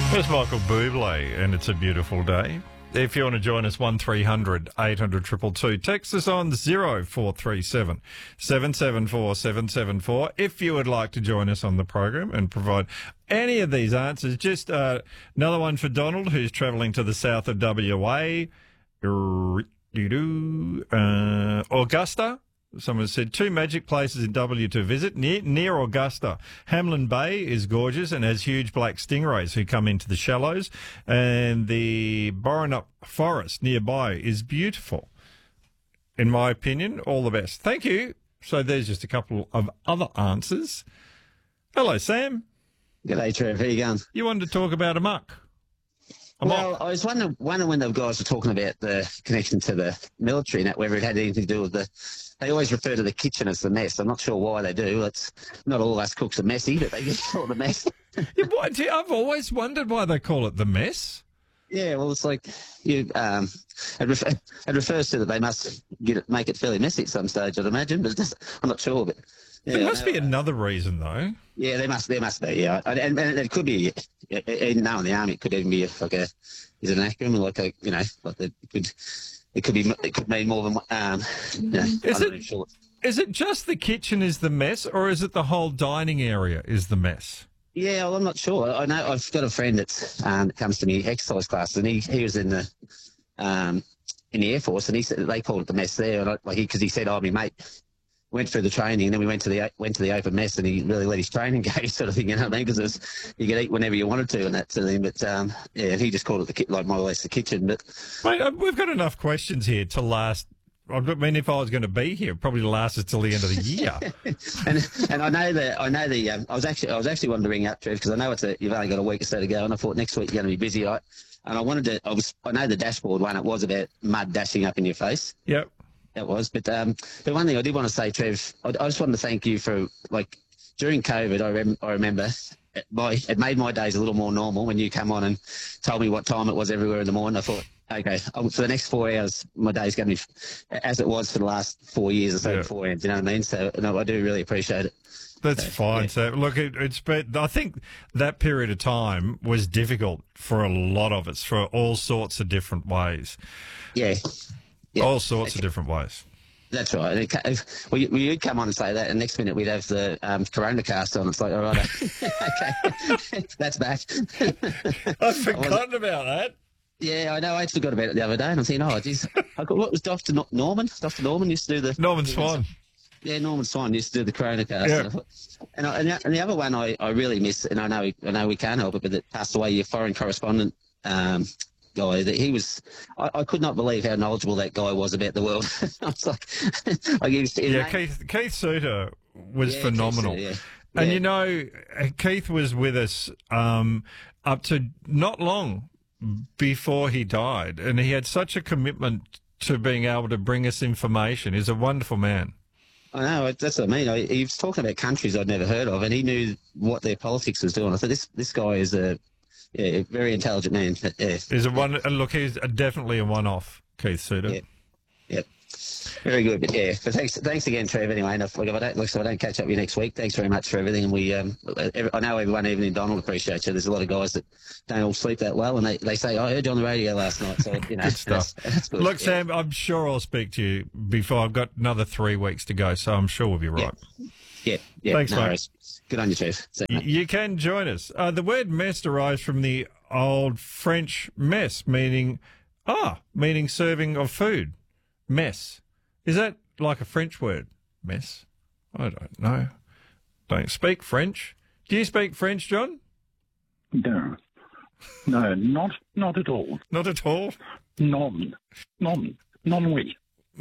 It's Michael Bublé, and it's a beautiful day. If you want to join us, 1300 800 222. Text us on 0437 774 774. If you would like to join us on the program and provide any of these answers, just another one for Donald, who's travelling to the south of WA. Augusta. Someone said 2 magic places in W to visit near Augusta. Hamlin Bay is gorgeous and has huge black stingrays who come into the shallows, and the Borenup Forest nearby is beautiful. In my opinion, all the best. Thank you. So there's just a couple of other answers. Hello, Sam. G'day, Trev. How you going? You wanted to talk about Amok. Well, I was wondering when the guys were talking about the connection to the military and that, whether it had anything to do with the... They always refer to the kitchen as the mess. I'm not sure why they do. It's not all us cooks are messy, but they just call it the mess. I've always wondered why they call it the mess. Yeah, well, it's like it refers to that they must make it fairly messy at some stage, I'd imagine, but I'm not sure. But yeah, there must be another reason, though. Yeah, there must be, yeah. And it could be, even now in the army, it could even be is it an acronym, it could mean more than Is it just the kitchen is the mess, or is it the whole dining area is the mess? Yeah, well, I'm not sure. I know I've got a friend that comes to me exercise classes, and he was in the Air Force, and he said they called it the mess there, and because he said, "Oh, my mate went through the training, and then we went to the open mess, and he really let his training go," sort of thing. You know what I mean? Because you could eat whenever you wanted to, and that sort of thing. But yeah, he just called it more or less the kitchen. But mate, we've got enough questions here to last. I mean, if I was going to be here, probably last us till the end of the year. and I was actually wanting to ring up, Trev, because I know you've only got a week or so to go, and I thought next week you're going to be busy, right? And I know the dashboard one, it was about mud dashing up in your face. Yep. That was, but the one thing I did want to say, Trev, I just wanted to thank you for, during COVID, I remember it made my days a little more normal when you come on and told me what time it was everywhere in the morning. I thought, okay, for the next 4 hours, my day's going to be as it was for the last 4 years or so beforehand. Do you know what I mean? So no, I do really appreciate it. That's fine. Yeah. So look, I think that period of time was difficult for a lot of us for all sorts of different ways. Yeah. All sorts of different ways. That's right. You'd come on and say that, and next minute we'd have the Corona cast on. It's like, all right, okay, that's back. I've forgotten about that. Yeah, I know. I forgot about it the other day, and I'm thinking, oh, geez, what was Dr. Norman? Dr. Norman used to do the... Norman Swan. Yeah, Norman Swan used to do the Corona cast. Yeah. And the other one I really miss, and I know we can't help it, but that passed away, your foreign correspondent guy. That he was, I could not believe how knowledgeable that guy was about the world. I was like, Keith Suter was phenomenal. Keith Suter, yeah. And you know, Keith was with us up to not long before he died, and he had such a commitment to being able to bring us information. He's a wonderful man. I know, that's what I mean. He was talking about countries I'd never heard of, and he knew what their politics was doing. I thought this guy is a very intelligent man. Yeah. Look, he's definitely a one-off, Keith Suter. Yeah. Yep. Very good. But yeah, but thanks again, Trev. Anyway, and if I don't catch up with you next week, thanks very much for everything. And we, I know everyone, even in Donald, appreciates you. There's a lot of guys that don't all sleep that well, and they say, I heard you on the radio last night. So you know, good stuff. That's good. Look, Sam, I'm sure I'll speak to you before. I've got another 3 weeks to go, so I'm sure we'll be right. Yeah. Thanks, mate. Worries. Good on you, Trev. You can join us. The word mess derives from the old French mess, meaning serving of food. Mess. Is that like a French word? Mess? I don't know. Don't speak French. Do you speak French, John? No, not at all. Not at all? Non-oui. Non-oui?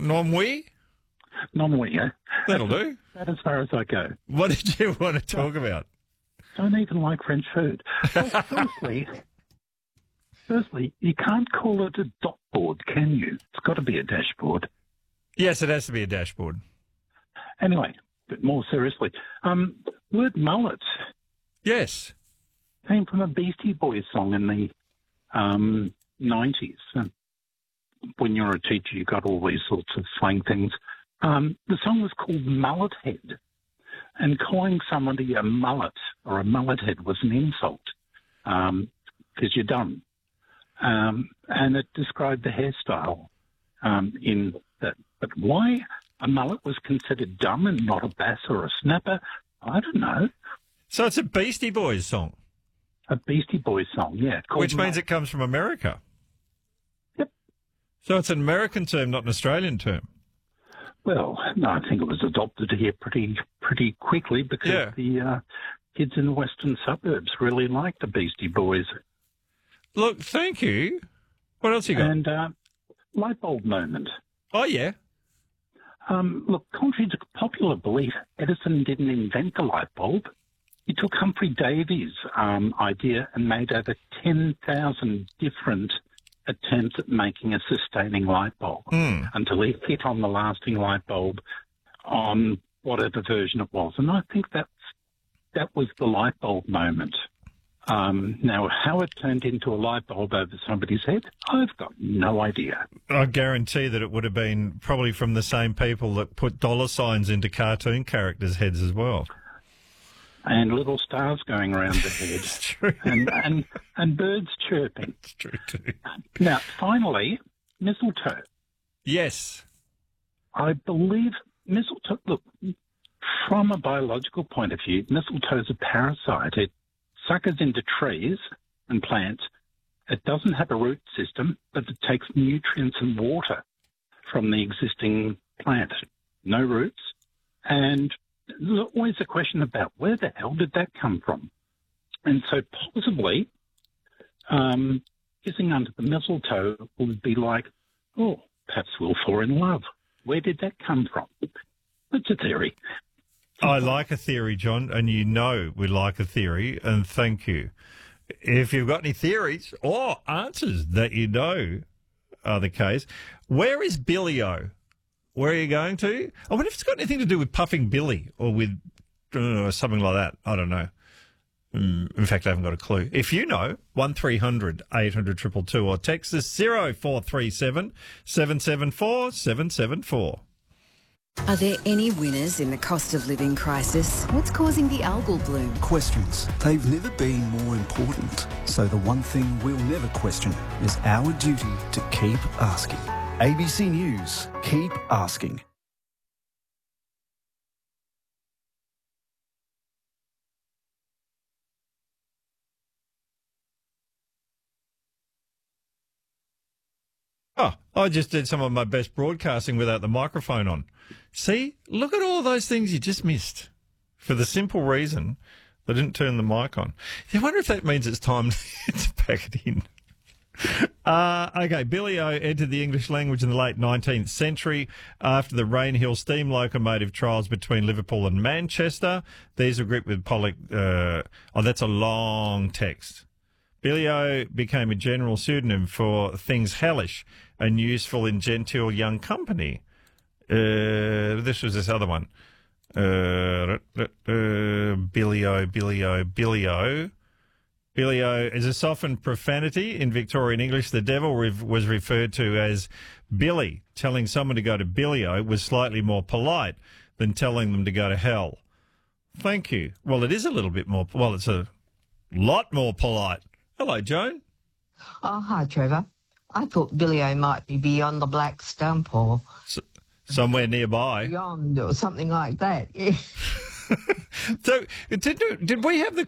Non-oui, eh? That'll do. That's as far as I go. What did you want to talk about? Don't even like French food. Well, firstly, you can't call it a dot board, can you? It's got to be a dashboard. Yes, it has to be a dashboard. Anyway, but more seriously, word mullet. Yes. Came from a Beastie Boys song in the 90s. When you're a teacher, you got all these sorts of slang things. The song was called Mullet Head, and calling somebody a mullet or a mullet head was an insult. because you're done. And it described the hairstyle in that. But why a mullet was considered dumb and not a bass or a snapper, I don't know. So it's a Beastie Boys song? A Beastie Boys song, yeah. Which means it comes from America? Yep. So it's an American term, not an Australian term? Well, no, I think it was adopted here pretty quickly because the kids in the western suburbs really like the Beastie Boys. Look, thank you. What else you got? And light bulb moment. Oh, yeah. Look, contrary to popular belief, Edison didn't invent the light bulb. He took Humphrey Davy's idea and made over 10,000 different attempts at making a sustaining light bulb until he hit on the lasting light bulb on whatever version it was. And I think that was the light bulb moment. Now, how it turned into a light bulb over somebody's head, I've got no idea. I guarantee that it would have been probably from the same people that put dollar signs into cartoon characters' heads as well. And little stars going around the head. It's true. And birds chirping. It's true too. Now, finally, mistletoe. Yes. I believe mistletoe, look, from a biological point of view, mistletoe is a parasite. It suckers into trees and plants. It doesn't have a root system, but it takes nutrients and water from the existing plant. No roots. And there's always a question about where the hell did that come from? And so possibly kissing under the mistletoe would be like, oh, perhaps we'll fall in love. Where did that come from? That's a theory. I like a theory, John, and you know we like a theory, and thank you. If you've got any theories or answers that you know are the case, where is Billy-O? Where are you going to? I wonder if it's got anything to do with Puffing Billy or with something like that. I don't know. In fact, I haven't got a clue. If you know, 1300 800 222 or text us 0437 774 774. Are there any winners in the cost of living crisis? What's causing the algal bloom? Questions. They've never been more important. So the one thing we'll never question is our duty to keep asking. ABC News. Keep asking. Oh, I just did some of my best broadcasting without the microphone on. See, look at all those things you just missed for the simple reason they didn't turn the mic on. I wonder if that means it's time to pack it in. Okay, Billy-O entered the English language in the late 19th century after the Rainhill steam locomotive trials between Liverpool and Manchester. These were gripped with Pollock. That's a long text. Billy-O became a general pseudonym for things hellish and useful in genteel young company. This was this other one. Billy-O, Billy-O, Billy-O. Billy-O is a softened profanity. In Victorian English, the devil was referred to as Billy. Telling someone to go to Billy-O was slightly more polite than telling them to go to hell. Thank you. Well, it is a little bit more, well, it's a lot more polite. Hello, Joan. Oh, hi, Trevor. I thought Billy-O might be beyond the black stump or... somewhere nearby. Beyond or something like that, yeah. So, did we have the